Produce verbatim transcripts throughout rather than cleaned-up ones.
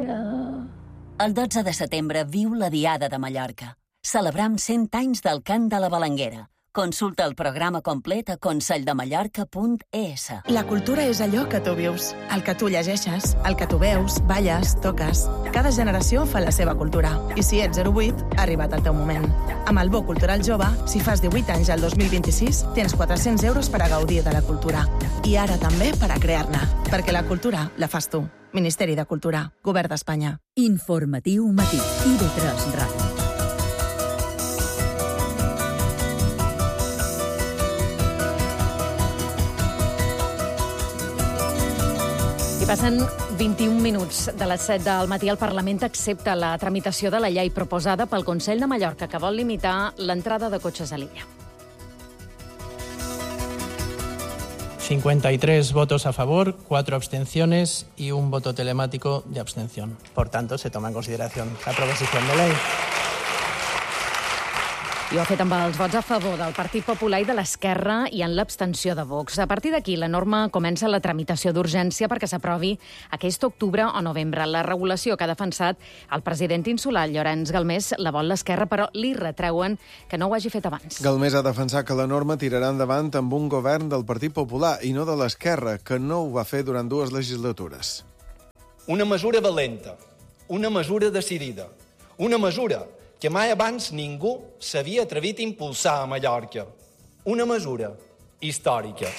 Mallorca. El dotze de setembre viu la Diada de Mallorca. Celebram cent anys del cant de la Balanguera. Consulta el programa complet a conselldemallorca punt e s. La cultura és allò que tu vius, el que tu llegeixes, el que tu veus, balles, toques. Cada generació fa la seva cultura. I si ets zero vuit, ha arribat el teu moment. Amb el Bo Cultural Jove, si fas divuit anys al dos mil vint-i-sis, tens quatre-cents euros per a gaudir de la cultura. I ara també per a crear-ne. Perquè la cultura la fas tu. Ministeri de Cultura, Govern d'Espanya. Informatiu matí. I de tres Ràdio. Passen vint-i-un minuts de les set del matí. El Parlament accepta la tramitació de la llei proposada pel Consell de Mallorca, que vol limitar l'entrada de cotxes a l'illa. cincuenta y tres votos a favor, cuatro abstenciones y un voto telemático de abstención. Por tanto, se toma en consideración la proposición de ley. I ho ha fet amb els vots a favor del Partit Popular i de l'Esquerra i en l'abstenció de Vox. A partir d'aquí, la norma comença la tramitació d'urgència perquè s'aprovi aquest octubre o novembre. La regulació que ha defensat el president insular, Llorenç Galmés, la vol l'Esquerra, però li retreuen que no ho hagi fet abans. Galmés ha defensat que la norma tirarà endavant amb un govern del Partit Popular i no de l'Esquerra, que no ho va fer durant dues legislatures. Una mesura valenta, una mesura decidida, una mesura que mai abans ningú s'havia atrevit a impulsar a Mallorca. Una mesura històrica.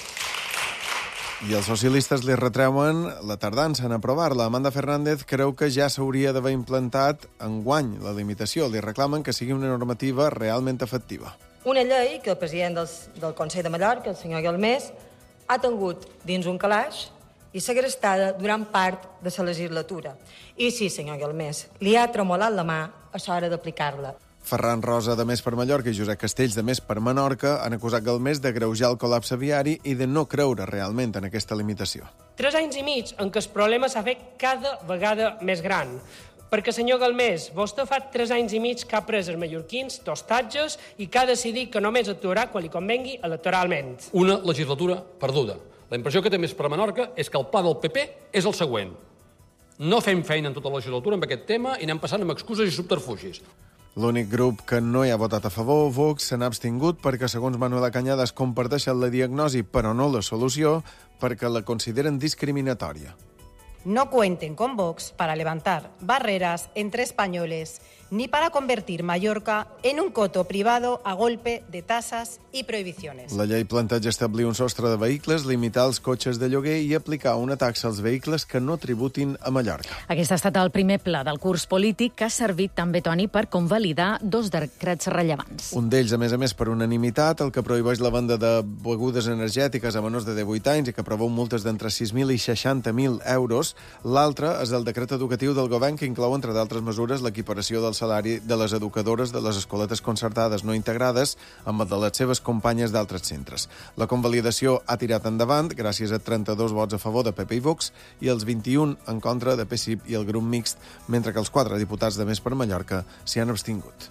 I els socialistes li retreuen la tardança en aprovar-la. Amanda Fernández creu que ja s'hauria d'haver implantat enguany la limitació. Li reclamen que sigui una normativa realment efectiva. Una llei que el president del, del Consell de Mallorca, el senyor Galmés, ha tingut dins un calaix i segrestada durant part de la legislatura. I sí, senyor Galmés, li ha tremolat la mà a l'hora d'aplicar-la. Ferran Rosa, de Més per Mallorca, i Josep Castells, de Més per Menorca, han acusat Galmés d'agreujar el col·lapse viari i de no creure realment en aquesta limitació. Tres anys i mig en què el problema s'ha fet cada vegada més gran. Perquè, senyor Galmés, vostè fa tres anys i mig que ha pres els mallorquins tostatges i que ha decidit que només actuarà quan li convengui electoralment. Una legislatura perduda. La impressió que té Més per Menorca és que el pla del P P és el següent. No fem feina en tota la legislatura amb aquest tema i anem passant amb excuses i subterfugis. L'únic grup que no hi ha votat a favor, Vox, se n'ha abstingut perquè, segons Manuela Cañadas, comparteixen la diagnosi però no la solució perquè la consideren discriminatòria. No cuenten con Vox para levantar barreras entre españoles ni para convertir Mallorca en un coto privado a golpe de tasas y prohibiciones. La llei planteja establir un sostre de vehicles, limitar els cotxes de lloguer i aplicar una taxa als vehicles que no tributin a Mallorca. Aquest ha estat el primer pla del curs polític que ha servit també, Toni, per convalidar dos decrets rellevants. Un d'ells, a més a més, per unanimitat, el que prohibeix la venda de begudes energètiques a menors de divuit anys i que preveu multes d'entre sis mil i seixanta mil euros. L'altre és el decret educatiu del govern que inclou, entre d'altres mesures, l'equiparació del salari de les educadores de les escoletes concertades no integrades amb el de les seves companyes d'altres centres. La convalidació ha tirat endavant gràcies a trenta-dos vots a favor de P P i Vox i els vint-i-un en contra de P S I P i el grup mixt, mentre que els quatre diputats de Més per Mallorca s'hi han abstingut.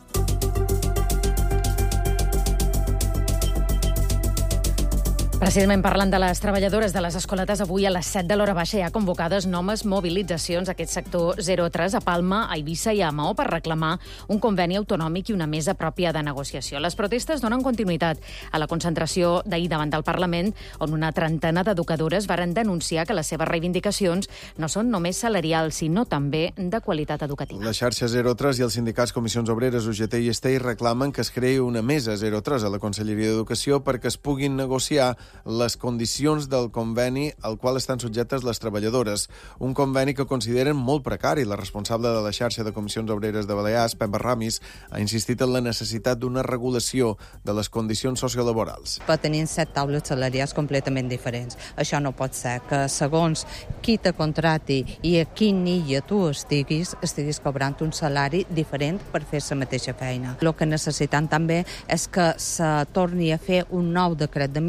Precisament parlant de les treballadores de les escoletes, avui a les set de l'hora baixa hi ha convocades noves mobilitzacions a aquest sector zero tres a Palma, a Eivissa i a Maó per reclamar un conveni autonòmic i una mesa pròpia de negociació. Les protestes donen continuïtat a la concentració d'ahir davant del Parlament, on una trentena d'educadores varen denunciar que les seves reivindicacions no són només salarials, sinó també de qualitat educativa. La xarxa zero tres i els sindicats Comissions Obreres, U G T i Estei reclamen que es creï una mesa zero tres a la Conselleria d'Educació perquè es puguin negociar les condicions del conveni al qual estan subjectes les treballadores. Un conveni que consideren molt precari. La responsable de la xarxa de Comissions Obreres de Balears, Pepa Ramis, ha insistit en la necessitat d'una regulació de les condicions sociolaborals. Però tenim set taules salarials completament diferents. Això no pot ser que segons qui te contrati i a quin illa tu estiguis, estiguis cobrant un salari diferent per fer la mateixa feina. El que necessitem també és que se torni a fer un nou decret de mínims que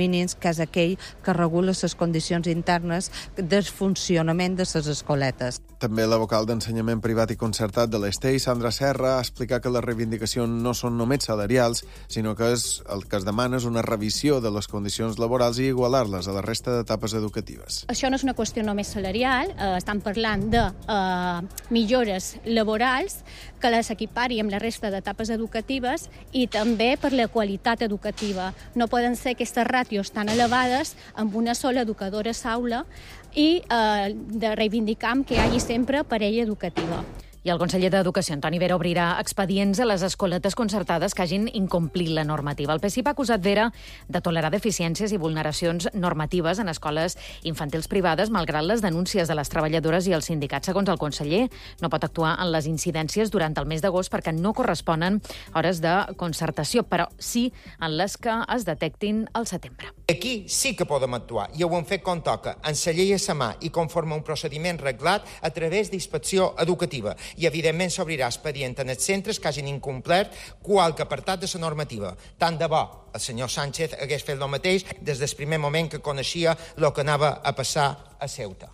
que és aquell que regula les condicions internes del funcionament de les escoletes. També la vocal d'Ensenyament Privat i Concertat de l'Estei, Sandra Serra, ha explicat que les reivindicacions no són només salarials, sinó que és, el que es demana és una revisió de les condicions laborals i igualar-les a la resta d'etapes educatives. Això no és una qüestió només salarial, eh, estan parlant de eh, millores laborals que les equipari amb la resta d'etapes educatives i també per la qualitat educativa. No poden ser aquestes ràtios tan elevades amb una sola educadora a l'aula i eh, de reivindicar que hi hagi sempre parella educativa. I el conseller d'Educació, Antoni Vera, obrirà expedients a les escoletes concertades que hagin incomplit la normativa. El P S I P ha acusat Vera de tolerar deficiències i vulneracions normatives en escoles infantils privades, malgrat les denúncies de les treballadores i els sindicats. Segons el conseller, no pot actuar en les incidències durant el mes d'agost perquè no corresponen hores de concertació, però sí en les que es detectin al setembre. Aquí sí que podem actuar, i ho hem fet com toca, en la llei a la mà i conforme un procediment reglat a través d'inspecció educativa. I, evidentment, s'obrirà expedient en els centres que hagin incomplert qualque apartat de la normativa. Tant de bo el senyor Sánchez hagués fet el mateix des del primer moment que coneixia el que anava a passar a Ceuta.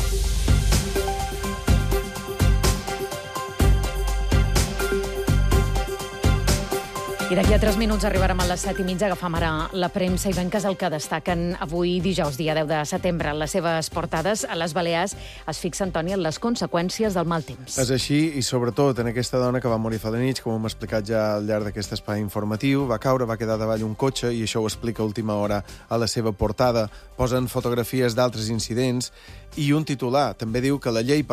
I d'aquí a tres minuts arribarem a les set i mitja, agafam ara la premsa i veiem que és el que destaquen avui dijous, dia deu de setembre. En les seves portades, a les Balears es fixa, Antoni, en les conseqüències del mal temps. És així, i sobretot en aquesta dona que va morir fa de nit, com hem explicat ja al llarg d'aquest espai informatiu, va caure, va quedar davall un cotxe, i això ho explica a última hora a la seva portada. Posen fotografies d'altres incidents i un titular també diu que la llei